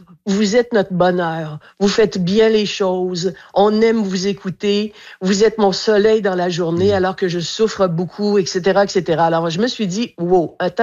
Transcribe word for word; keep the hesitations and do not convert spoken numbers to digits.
vous êtes notre bonheur. Vous faites bien les choses. On aime vous écouter. Vous êtes mon soleil dans la journée Mmh. alors que je souffre beaucoup, et cetera, et cetera. Alors, je me suis dit: «Wow, attends